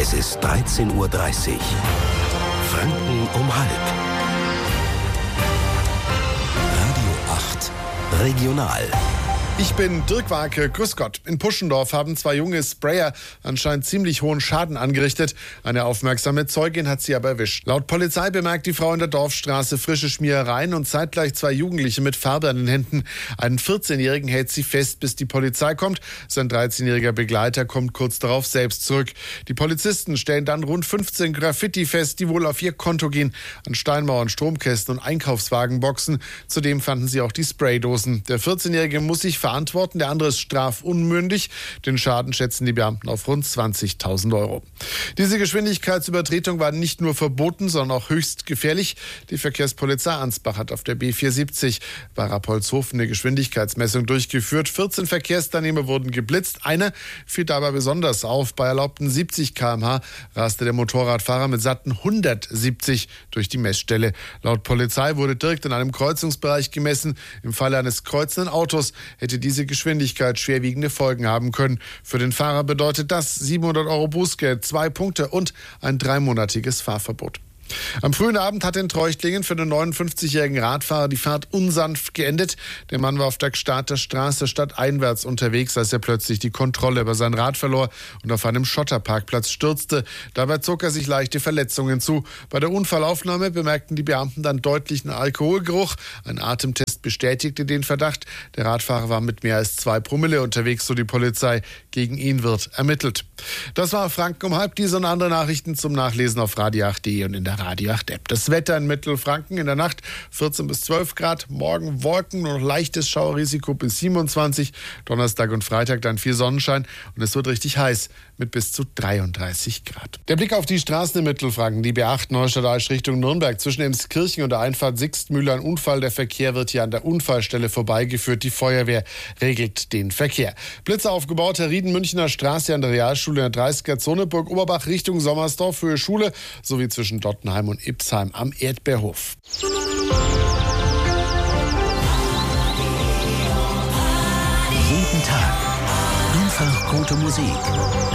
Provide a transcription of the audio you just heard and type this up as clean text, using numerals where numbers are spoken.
Es ist 13:30 Uhr. Franken um halb. Radio 8 Regional. Ich bin Dirk Warke, grüß Gott. In Puschendorf haben zwei junge Sprayer anscheinend ziemlich hohen Schaden angerichtet. Eine aufmerksame Zeugin hat sie aber erwischt. Laut Polizei bemerkt die Frau in der Dorfstraße frische Schmierereien und zeitgleich zwei Jugendliche mit Farbe an den Händen. Einen 14-Jährigen hält sie fest, bis die Polizei kommt. Sein 13-jähriger Begleiter kommt kurz darauf selbst zurück. Die Polizisten stellen dann rund 15 Graffiti fest, die wohl auf ihr Konto gehen. An Steinmauern, Stromkästen und Einkaufswagenboxen. Zudem fanden sie auch die Spraydosen. Der 14-Jährige muss sich verantworten, der andere ist strafunmündig. Den Schaden schätzen die Beamten auf rund 20.000 Euro. Diese Geschwindigkeitsübertretung war nicht nur verboten, sondern auch höchst gefährlich. Die Verkehrspolizei Ansbach hat auf der B470 bei Rapoldshofen eine Geschwindigkeitsmessung durchgeführt. 14 Verkehrsteilnehmer wurden geblitzt. Einer fiel dabei besonders auf. Bei erlaubten 70 km/h raste der Motorradfahrer mit satten 170 durch die Messstelle. Laut Polizei wurde direkt in einem Kreuzungsbereich gemessen. Im Falle eines kreuzenden Autos hätte diese Geschwindigkeit schwerwiegende Folgen haben können. Für den Fahrer bedeutet das 700 Euro Bußgeld, 2 Punkte und ein 3-monatiges Fahrverbot. Am frühen Abend hat in Treuchtlingen für den 59-jährigen Radfahrer die Fahrt unsanft geendet. Der Mann war auf der Gstaadter Straße stadteinwärts unterwegs, als er plötzlich die Kontrolle über sein Rad verlor und auf einem Schotterparkplatz stürzte. Dabei zog er sich leichte Verletzungen zu. Bei der Unfallaufnahme bemerkten die Beamten dann deutlichen Alkoholgeruch. Ein Atemtest bestätigte den Verdacht. Der Radfahrer war mit mehr als 2 Promille unterwegs, so die Polizei. Gegen ihn wird ermittelt. Das war Franken um halb. Diese und andere Nachrichten zum Nachlesen auf radio8.de und in der Radio 8 App. Das Wetter in Mittelfranken in der Nacht 14 bis 12 Grad, morgen Wolken und leichtes Schauerrisiko bis 27, Donnerstag und Freitag dann viel Sonnenschein und es wird richtig heiß mit bis zu 33 Grad. Der Blick auf die Straßen in Mittelfranken, die B8 Neustadt-Aisch Richtung Nürnberg, zwischen Emskirchen und der Einfahrt Sixtmühle ein Unfall. Der Verkehr wird hier an der Unfallstelle vorbeigeführt. Die Feuerwehr regelt den Verkehr. Blitze aufgebaut, Herr Rieden-Münchner Straße an der Realschule in der 30er-Zone, Burg Oberbach Richtung Sommersdorf, Höhe Schule, sowie zwischen Dottenheim und Ipsheim am Erdbeerhof. Jeden Tag einfach gute Musik.